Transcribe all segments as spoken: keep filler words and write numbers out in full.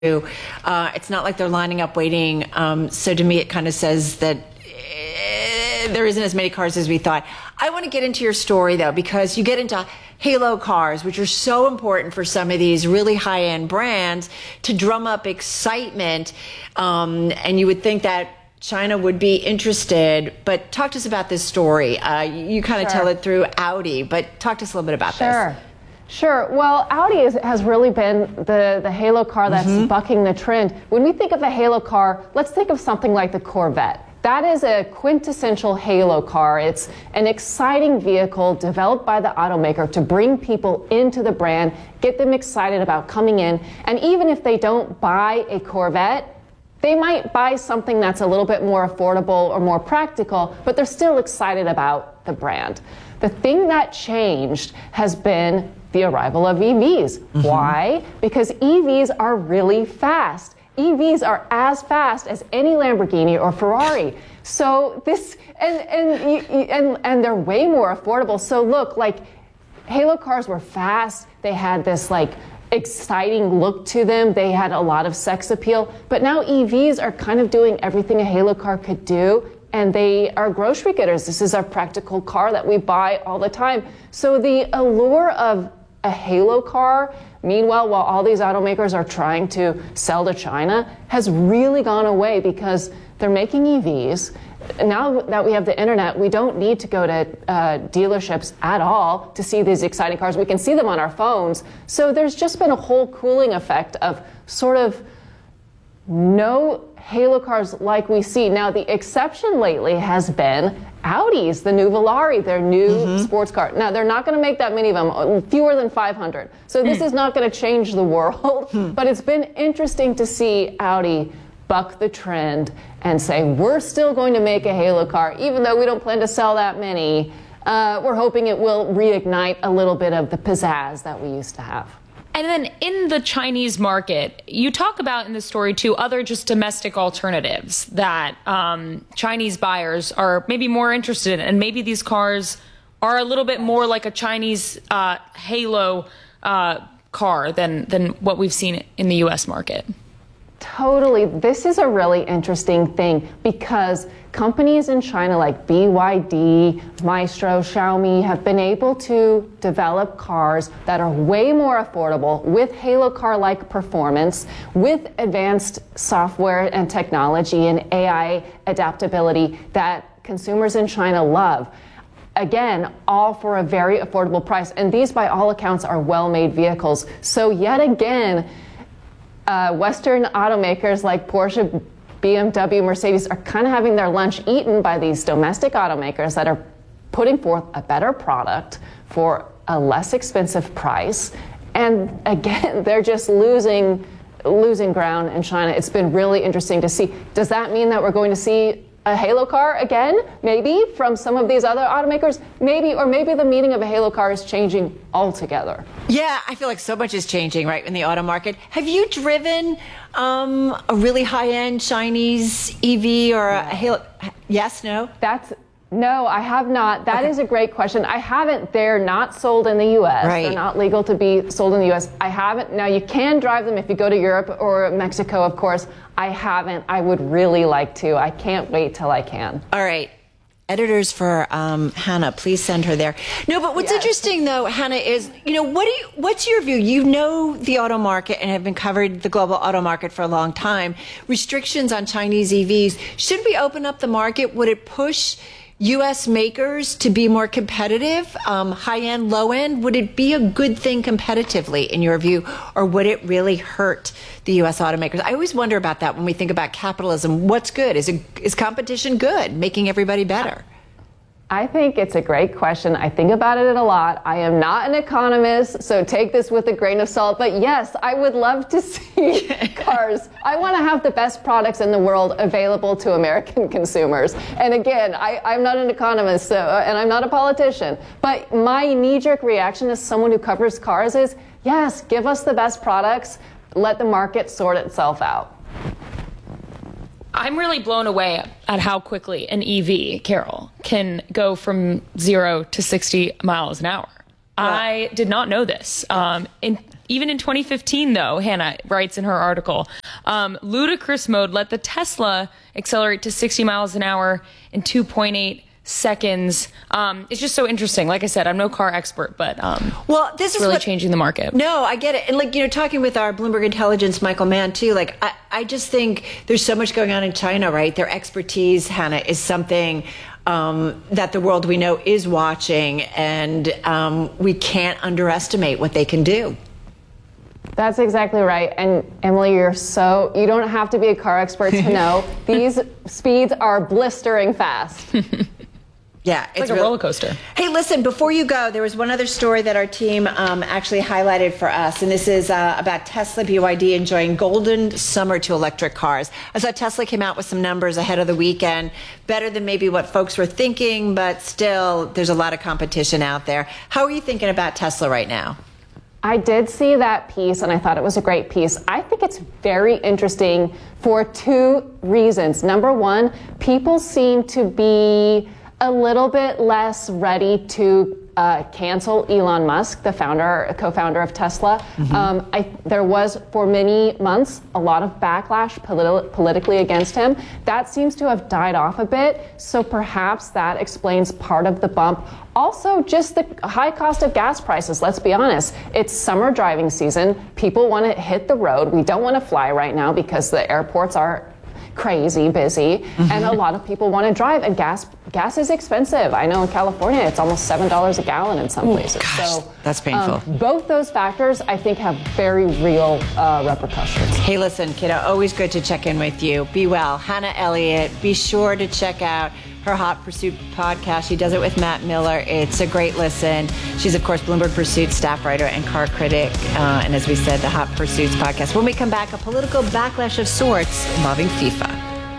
Uh, it's not like they're lining up waiting. Um, so to me, it kind of says that eh, there isn't as many cars as we thought. I want to get into your story, though, because you get into halo cars, which are so important for some of these really high-end brands to drum up excitement. Um, and you would think that China would be interested. But talk to us about this story. Uh, you kind of Sure. tell it through Audi, but talk to us a little bit about Sure. this. Sure. Well, Audi is, has really been the, the halo car that's mm-hmm. bucking the trend. When we think of a halo car, let's think of something like the Corvette. That is a quintessential halo car. It's an exciting vehicle developed by the automaker to bring people into the brand, get them excited about coming in. And even if they don't buy a Corvette, they might buy something that's a little bit more affordable or more practical, but they're still excited about the brand. The thing that changed has been the arrival of E Vs. Mm-hmm. Why? Because E Vs are really fast. E Vs are as fast as any Lamborghini or Ferrari. So this, and and and and they're way more affordable. So look, like halo cars were fast. They had this like exciting look to them. They had a lot of sex appeal. But now E Vs are kind of doing everything a halo car could do. And they are grocery getters. This is our practical car that we buy all the time. So the allure of a halo car, meanwhile, while all these automakers are trying to sell to China, has really gone away because they're making E Vs. Now that we have the internet, we don't need to go to uh, dealerships at all to see these exciting cars. We can see them on our phones. So there's just been a whole cooling effect of sort of no halo cars like we see. Now, the exception lately has been Audis, the new Volare, their new mm-hmm. sports car. Now, they're not going to make that many of them, fewer than five hundred. So this mm. is not going to change the world. Mm. But it's been interesting to see Audi buck the trend and say, we're still going to make a halo car, even though we don't plan to sell that many. Uh, we're hoping it will reignite a little bit of the pizzazz that we used to have. And then in the Chinese market, you talk about in the story, too, other just domestic alternatives that um, Chinese buyers are maybe more interested in. And maybe these cars are a little bit more like a Chinese uh, halo uh, car than, than what we've seen in the U S market. Totally. This is a really interesting thing because companies in China like B Y D, Maestro, Xiaomi have been able to develop cars that are way more affordable with halo car-like performance, with advanced software and technology and A I adaptability that consumers in China love. Again, all for a very affordable price. And these, by all accounts, are well-made vehicles. So yet again, Uh, Western automakers like Porsche, B M W, Mercedes are kind of having their lunch eaten by these domestic automakers that are putting forth a better product for a less expensive price. And again, they're just losing losing ground in China. It's been really interesting to see. Does that mean that we're going to see a halo car again, maybe, from some of these other automakers? Maybe, or maybe the meaning of a halo car is changing altogether. Yeah, I feel like so much is changing, right, in the auto market. Have you driven um, a really high-end Chinese E V or a halo? Yes, no? That's no, I have not. That okay. is a great question. I haven't. They're not sold in the U S. Right. They're not legal to be sold in the U S. I haven't. Now, you can drive them if you go to Europe or Mexico, of course. I haven't. I would really like to. I can't wait till I can. All right. Editors for um, Hannah, please send her there. No, but what's yes. interesting, though, Hannah, is, you know, what do you, what's your view? You know the auto market and have been covered the global auto market for a long time. Restrictions on Chinese E Vs. Should we open up the market? Would it push U S makers to be more competitive, um, high-end, low-end? Would it be a good thing competitively, in your view, or would it really hurt the U S automakers? I always wonder about that when we think about capitalism. What's good? Is it, is competition good, making everybody better? I think it's a great question. I think about it a lot. I am not an economist, so take this with a grain of salt. But yes, I would love to see cars. I want to have the best products in the world available to American consumers. And again, I, I'm not an economist, so, and I'm not a politician. But my knee-jerk reaction as someone who covers cars is, yes, give us the best products. Let the market sort itself out. I'm really blown away at how quickly an E V, Carol, can go from zero to sixty miles an hour. Yeah. I did not know this. Um, in, even in twenty fifteen, though, Hannah writes in her article, um, ludicrous mode let the Tesla accelerate to sixty miles an hour in two point eight seconds. Um, it's just so interesting. Like I said, I'm no car expert, but um, well, this it's is really what, changing the market. No, I get it. And like, you know, talking with our Bloomberg Intelligence, Michael Mann, too, like, I, I just think there's so much going on in China, right? Their expertise, Hannah, is something um, that the world we know is watching, and um, we can't underestimate what they can do. That's exactly right. And Emily, you're so, you don't have to be a car expert to know these speeds are blistering fast. Yeah, it's, it's like a real, roller coaster. Hey, listen, before you go, there was one other story that our team um, actually highlighted for us, and this is uh, about Tesla B Y D enjoying golden summer to electric cars. I saw Tesla came out with some numbers ahead of the weekend, better than maybe what folks were thinking, but still, there's a lot of competition out there. How are you thinking about Tesla right now? I did see that piece, and I thought it was a great piece. I think it's very interesting for two reasons. Number one, people seem to be a little bit less ready to uh, cancel Elon Musk, the founder, co-founder of Tesla. Mm-hmm. Um, I, there was, for many months, a lot of backlash politi- politically against him. That seems to have died off a bit, so perhaps that explains part of the bump. Also, just the high cost of gas prices. Let's be honest. It's summer driving season. People want to hit the road. We don't want to fly right now because the airports are crazy busy, mm-hmm. and a lot of people want to drive, and gas gas is expensive. I know in California it's almost seven dollars a gallon in some places. Gosh, so that's painful. Um, both those factors, I think, have very real uh, repercussions. Hey, listen, kiddo, always good to check in with you. Be well. Hannah Elliott, be sure to check out her Hot Pursuit podcast. She does it with Matt Miller. It's a great listen. She's, of course, Bloomberg Pursuit staff writer and car critic. Uh, and as we said, the Hot Pursuits podcast. When we come back, a political backlash of sorts involving FIFA.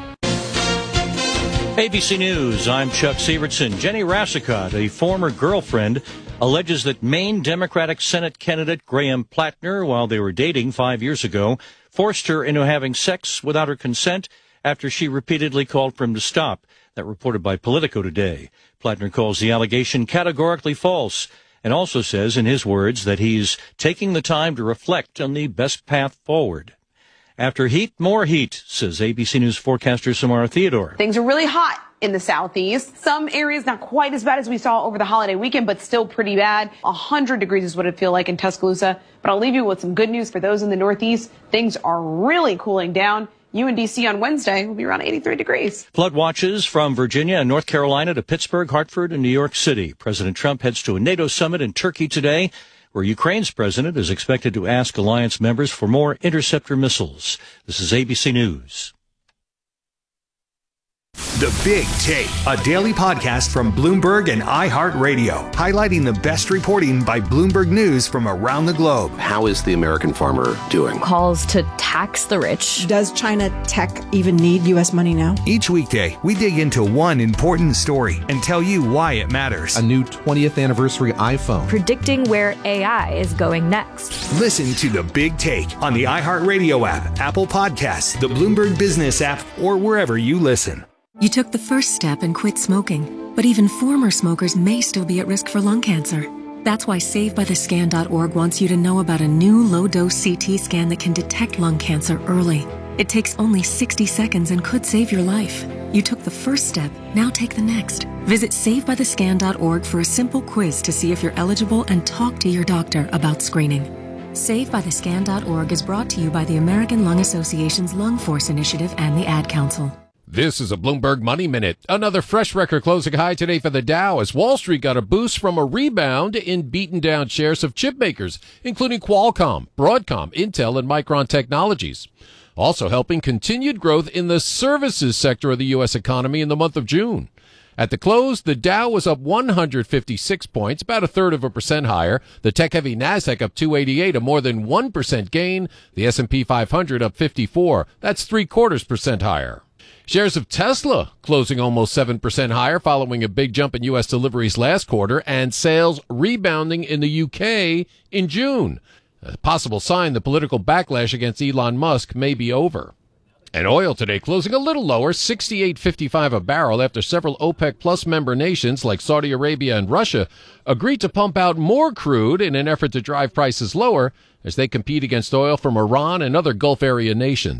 A B C News, I'm Chuck Severson. Jenny Rassicot, a former girlfriend, alleges that Maine Democratic Senate candidate Graham Plattner, while they were dating five years ago, forced her into having sex without her consent after she repeatedly called for him to stop. That reported by Politico today. Plattner calls the allegation categorically false and also says, in his words, that he's taking the time to reflect on the best path forward. After heat, more heat, says A B C News forecaster Samara Theodore. Things are really hot in the southeast. Some areas not quite as bad as we saw over the holiday weekend, but still pretty bad. one hundred degrees is what it feel like in Tuscaloosa. But I'll leave you with some good news for those in the northeast. Things are really cooling down. U N D C on Wednesday will be around eighty-three degrees. Flood watches from Virginia and North Carolina to Pittsburgh, Hartford, and New York City. President Trump heads to a NATO summit in Turkey today, where Ukraine's president is expected to ask alliance members for more interceptor missiles. This is A B C News. The Big Take, a daily podcast from Bloomberg and iHeartRadio, highlighting the best reporting by Bloomberg News from around the globe. How is the American farmer doing? Calls to tax the rich. Does China tech even need U S money now? Each weekday, we dig into one important story and tell you why it matters. A new twentieth anniversary iPhone. Predicting where A I is going next. Listen to The Big Take on the iHeartRadio app, Apple Podcasts, the Bloomberg Business app, or wherever you listen. You took the first step and quit smoking, but even former smokers may still be at risk for lung cancer. That's why Save By The Scan dot org wants you to know about a new low-dose C T scan that can detect lung cancer early. It takes only sixty seconds and could save your life. You took the first step, now take the next. Visit Save By The Scan dot org for a simple quiz to see if you're eligible and talk to your doctor about screening. Save By The Scan dot org is brought to you by the American Lung Association's Lung Force Initiative and the Ad Council. This is a Bloomberg Money Minute. Another fresh record closing high today for the Dow as Wall Street got a boost from a rebound in beaten down shares of chip makers, including Qualcomm, Broadcom, Intel, and Micron Technologies. Also helping continued growth in the services sector of the U S economy in the month of June. At the close, the Dow was up one hundred fifty-six points, about a third of a percent higher. The tech-heavy Nasdaq up two eighty-eight, a more than one percent gain. The S and P five hundred up fifty-four, that's three quarters percent higher. Shares of Tesla closing almost seven percent higher following a big jump in U S deliveries last quarter and sales rebounding in the U K in June. A possible sign the political backlash against Elon Musk may be over. And oil today closing a little lower, sixty-eight fifty-five a barrel, after several OPEC Plus member nations like Saudi Arabia and Russia agreed to pump out more crude in an effort to drive prices lower as they compete against oil from Iran and other Gulf area nations.